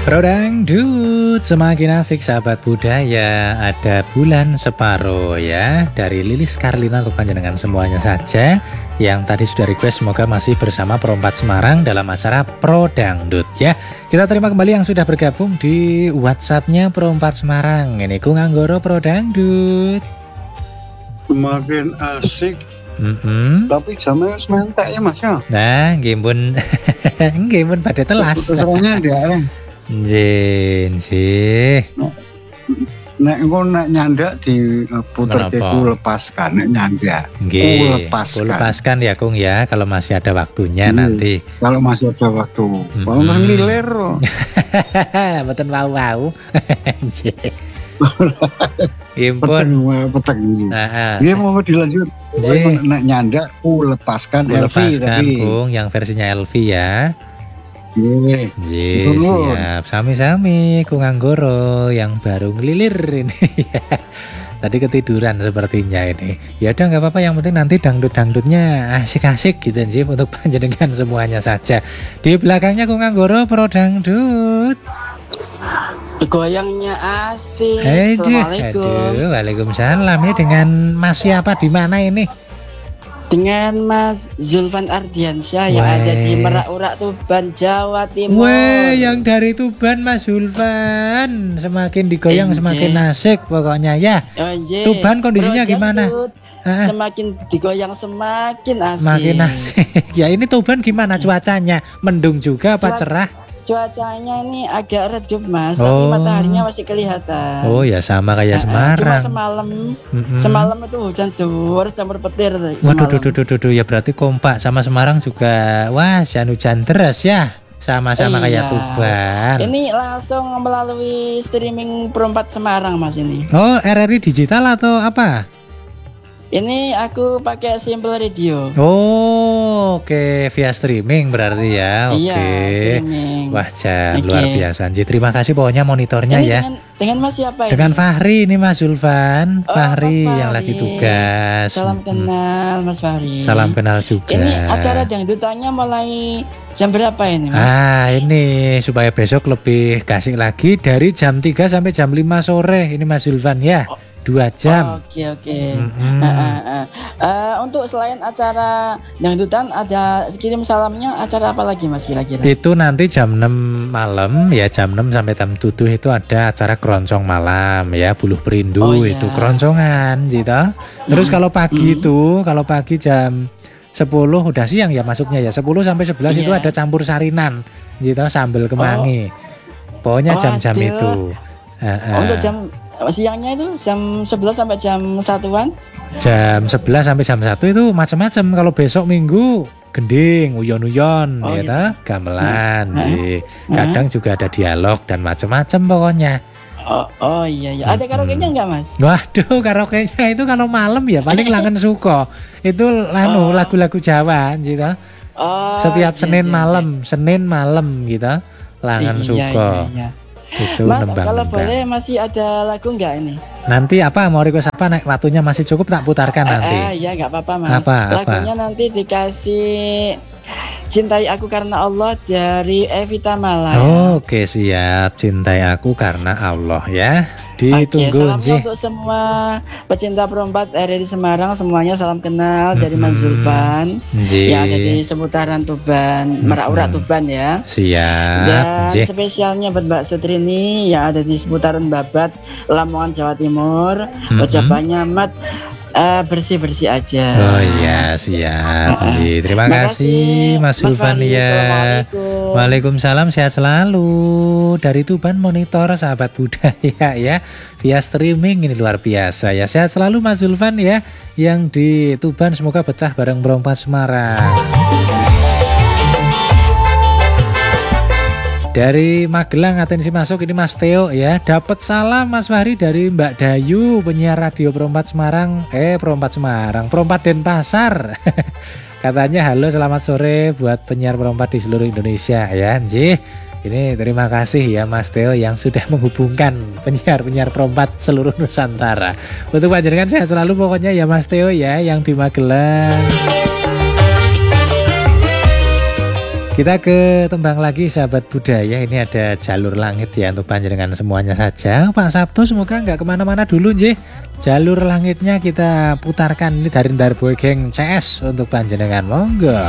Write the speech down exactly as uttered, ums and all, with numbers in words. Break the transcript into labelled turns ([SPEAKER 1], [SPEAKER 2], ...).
[SPEAKER 1] Pro Dangdut semakin asik sahabat budaya. Ada bulan separuh ya, dari Lilis Karlina untuk panjenengan semuanya saja yang tadi sudah request. Semoga masih bersama Perempat Semarang dalam acara Pro Dangdut ya. Kita terima kembali yang sudah bergabung di WhatsAppnya Perempat Semarang. Ini Kung Anggoro Pro Dangdut.
[SPEAKER 2] Semakin asik.
[SPEAKER 1] Mm-hmm.
[SPEAKER 2] Tapi jamnya harus mentek ya mas ya.
[SPEAKER 1] Nah, gimpun, gimpun pada telas.
[SPEAKER 2] Terusnya dia.
[SPEAKER 1] Jin sih.
[SPEAKER 2] Nek engko nek nyandak diputer ku lepaskan nek nyandak.
[SPEAKER 1] Nggih. Lepaskan. lepaskan ya Kung ya kalau masih ada waktunya. Nggih. Nanti.
[SPEAKER 2] Kalau masih ada waktu. Kalau mm-hmm. masih ngiler.
[SPEAKER 1] Mboten wau-wau. Impun
[SPEAKER 2] peteng iki. Heeh. Dia mau dilanjut. Nek nyandak ku lepaskan L V
[SPEAKER 1] tapi Kung yang versinya L V ya.
[SPEAKER 2] Iya,
[SPEAKER 1] yeah, siap. Sami-sami Kung Anggoro yang baru ngelilir ini. Tadi ketiduran sepertinya ini. Ya udah nggak apa-apa, yang penting nanti dangdut-dangdutnya asik-asik gitu sih untuk panjenengan semuanya saja. Di belakangnya Kung Anggoro Pro Dangdut.
[SPEAKER 3] Goyangnya asik.
[SPEAKER 1] Aduh,
[SPEAKER 3] Assalamualaikum.
[SPEAKER 1] Aduh, waalaikumsalam ya. Dengan Mas siapa di mana ini?
[SPEAKER 3] Dengan Mas Zulfan Ardiansyah yang ada di Merak-Urak Tuban, Jawa Timur.
[SPEAKER 1] Weh, yang dari Tuban Mas Zulfan. Semakin digoyang Enje. Semakin asik pokoknya ya.
[SPEAKER 3] Oh, yeah.
[SPEAKER 1] Tuban kondisinya Bro, gimana?
[SPEAKER 3] Semakin digoyang semakin asik.
[SPEAKER 1] Semakin asik. Ya ini Tuban gimana cuacanya? Mendung juga apa Cuac cerah?
[SPEAKER 3] Cuacanya ini agak redup mas, oh. tapi mataharinya masih kelihatan.
[SPEAKER 1] Oh ya sama kayak uh, Semarang.
[SPEAKER 3] Cuma semalam, mm-hmm. semalam itu hujan deras campur petir.
[SPEAKER 1] Waduh, duh, duh, duh, duh, duh, ya berarti kompak sama Semarang juga. Wah, hujan deras ya, sama-sama eh, kayak iya. Tuban.
[SPEAKER 3] Ini langsung melalui streaming Perempat Semarang mas ini.
[SPEAKER 1] Oh, R R I digital atau apa?
[SPEAKER 3] Ini aku pakai Simple Radio.
[SPEAKER 1] Oh, oke okay. Via streaming berarti ya. Oke. Okay.
[SPEAKER 3] Iya, streaming.
[SPEAKER 1] Wah, Jan, okay. Luar biasa. Jadi terima kasih pokoknya monitornya
[SPEAKER 3] ini
[SPEAKER 1] ya.
[SPEAKER 3] Dengan, dengan Mas siapa ini?
[SPEAKER 1] Dengan Fahri ini Mas Zulfan.
[SPEAKER 3] Oh,
[SPEAKER 1] Fahri,
[SPEAKER 3] Mas Fahri
[SPEAKER 1] yang lagi tugas.
[SPEAKER 3] Salam kenal Mas Fahri.
[SPEAKER 1] Salam kenal juga.
[SPEAKER 3] Ini acara dangdutannya mulai jam berapa ini Mas?
[SPEAKER 1] Ah, ini supaya besok lebih kasih lagi dari jam tiga sampai jam lima sore. Ini Mas Zulfan ya. Oh. Dua jam.
[SPEAKER 3] Oke oke. Mm-hmm. uh, uh, uh. uh, Untuk selain acara dangdutan ada kirim salamnya, acara apa lagi mas kira-kira?
[SPEAKER 1] Itu nanti jam enam malam ya, jam enam sampai jam tujuh itu ada acara keroncong malam ya, Buluh Perindu. Oh, iya. Itu keroncongan gitu. Terus mm. kalau pagi mm. itu, kalau pagi jam sepuluh udah siang ya masuknya ya, sepuluh sampai sebelas yeah. itu ada campur sarinan gitu, sambal kemangi. Oh. Pokoknya jam-jam oh, itu. Uh, uh.
[SPEAKER 3] Untuk jam siangnya itu jam sebelas sampai jam satuan?
[SPEAKER 1] Jam sebelas sampai jam satu itu macam-macam. Kalau besok Minggu gending, uyon-uyon, oh, ya gitu. Gamelan, nah, nah, kadang nah. juga ada dialog dan macam-macam pokoknya.
[SPEAKER 3] Oh, oh iya iya. Ada karaoke-nya enggak, Mas?
[SPEAKER 1] Waduh, karaoke-nya itu kalau malam ya paling Langen Suko. Itu lanu oh. lagu-lagu Jawa gitu. Oh, setiap iya, Senin iya, malam, iya. Senin malam gitu. Langen iya, Suko. Iya, iya.
[SPEAKER 3] Itu Mas nembang, kalau nembang. Boleh masih ada lagu enggak ini?
[SPEAKER 1] Nanti apa mau request apa, naik waktunya masih cukup tak putarkan eh, nanti.
[SPEAKER 3] Eh, ya enggak apa-apa Mas.
[SPEAKER 1] Apa,
[SPEAKER 3] lagunya
[SPEAKER 1] apa?
[SPEAKER 3] Nanti dikasih Cintai Aku Karena Allah dari Evita Mala.
[SPEAKER 1] Oh, oke okay, siap. Cintai Aku Karena Allah ya. Ditunggu.
[SPEAKER 3] Oke, salamnya untuk semua pecinta perempat R R I Semarang semuanya, salam kenal dari mm-hmm. Mas Zulfan yang ada di seputaran Tuban, Merak-Urak mm-hmm. Tuban ya.
[SPEAKER 1] Siap.
[SPEAKER 3] Dan
[SPEAKER 1] Jih.
[SPEAKER 3] spesialnya buat Mbak Sutrini yang ada di seputaran Babat, Lamongan, Jawa Timur. Mm-hmm. Ucapannya mat Uh, bersih-bersih aja.
[SPEAKER 1] Oh iya siap. Uh, uh. Terima kasih Mas Zulfan ya. Waalaikumsalam, sehat selalu dari Tuban Monitor sahabat budaya ya, via streaming ini luar biasa ya. Sehat selalu Mas Zulfan ya, yang di Tuban, semoga betah bareng Perempat Semarang. Dari Magelang atensi masuk ini Mas Theo ya. Dapat salam Mas Fahri dari Mbak Dayu, penyiar radio Perempat Semarang. Eh Perempat Semarang, Perempat Denpasar. Katanya halo selamat sore buat penyiar Perempat di seluruh Indonesia ya. Nggih. Ini terima kasih ya Mas Theo yang sudah menghubungkan penyiar-penyiar Perempat seluruh Nusantara. Untuk panjenengan sehat selalu pokoknya ya Mas Theo ya, yang di Magelang. Kita ke tembang lagi sahabat budaya. Ini ada Jalur Langit ya untuk panjenengan semuanya saja. Pak Sabtu semoga nggak kemana-mana dulu nggih. Jalur Langitnya kita putarkan ini dari Darboy Geng C S untuk panjenengan, monggo.